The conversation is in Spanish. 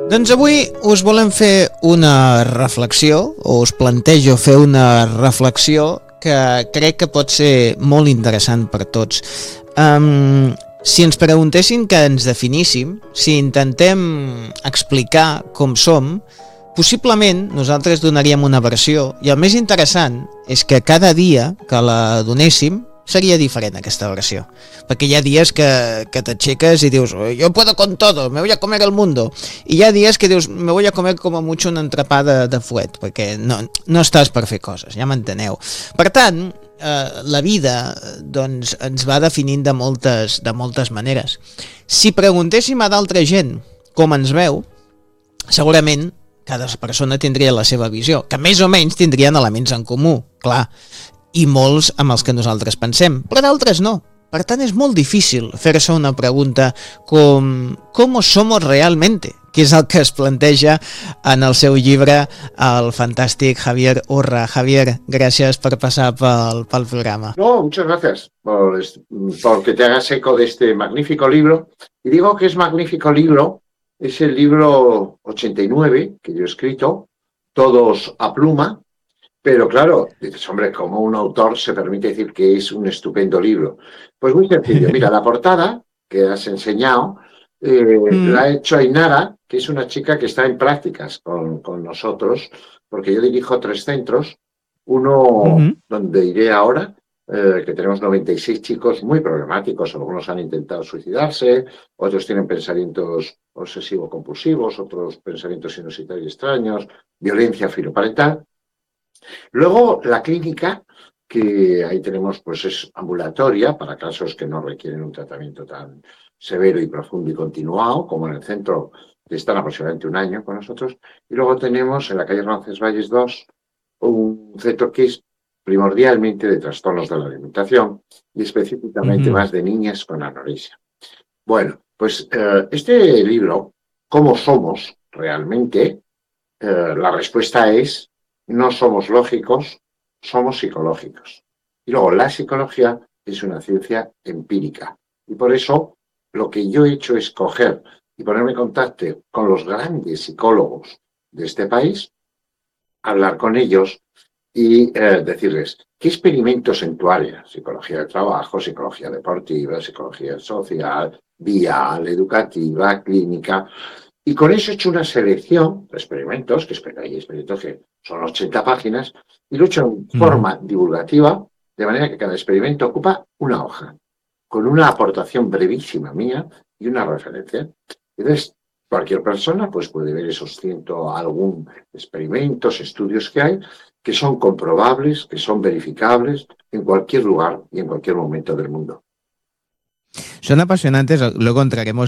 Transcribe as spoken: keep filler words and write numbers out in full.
Doncs avui us volem fer una reflexió, o us plantejo fer una reflexió que crec que pot ser molt interessant per tots. Um, si ens preguntessin que ens definíssim, si intentem explicar com som, possiblement nosaltres donaríem una versió, i el més interessant és que cada dia que la donéssim seria diferent aquesta versió, perquè hi ha dies que, que t'aixeques i dius yo puedo con todo, me voy a comer el mundo, i hi ha dies que dius me voy a comer com a mucho un entrepà de, de fuet, perquè no, no estàs per fer coses, ja m'enteneu. Per tant, eh, la vida doncs, ens va definint de moltes, de moltes maneres. Si preguntéssim a d'altra gent com ens veu, segurament cada persona tindria la seva visió, que més o menys tindrien elements en comú, clar, i molts amb els que nosaltres pensem, però d'altres no. Per tant, és molt difícil fer-se una pregunta com «¿Cómo somos realmente?», que és el que es planteja en el seu llibre el fantàstic Javier Urra. Javier, gràcies per passar pel, pel programa. No, muchas gracias por, porque te hagas eco de este magnífico libro. Y digo que es magnífico libro, es el libro ochenta y nueve que yo he escrito, Todos a pluma. Pero claro, dices, hombre, ¿cómo un autor se permite decir que es un estupendo libro? Pues muy sencillo. Mira, la portada que has enseñado eh, mm. la ha hecho Ainara, que es una chica que está en prácticas con, con nosotros, porque yo dirijo tres centros. Uno uh-huh. donde iré ahora, eh, que tenemos noventa y seis chicos muy problemáticos. Algunos han intentado suicidarse, otros tienen pensamientos obsesivo-compulsivos, otros pensamientos sinusitarios extraños, violencia filoparental. Luego, la clínica, que ahí tenemos, pues es ambulatoria para casos que no requieren un tratamiento tan severo y profundo y continuado, como en el centro, que están aproximadamente un año con nosotros. Y luego tenemos en la calle Roncesvalles dos un centro que es primordialmente de trastornos de la alimentación y específicamente uh-huh. más de niñas con anorexia. Bueno, pues eh, este libro, ¿cómo somos realmente? Eh, la respuesta es no somos lógicos, somos psicológicos. Y luego la psicología es una ciencia empírica. Y por eso lo que yo he hecho es coger y ponerme en contacto con los grandes psicólogos de este país, hablar con ellos y eh, decirles qué experimentos en tu área, psicología del trabajo, psicología deportiva, psicología social, vial, educativa, clínica. Y con eso he hecho una selección de experimentos, que hay experimentos que son ochenta páginas, y lo he hecho en forma divulgativa, de manera que cada experimento ocupa una hoja, con una aportación brevísima mía y una referencia. Entonces, cualquier persona pues, puede ver esos ciento algún experimentos, estudios que hay, que son comprobables, que son verificables en cualquier lugar y en cualquier momento del mundo. Son apasionantes, luego entraremos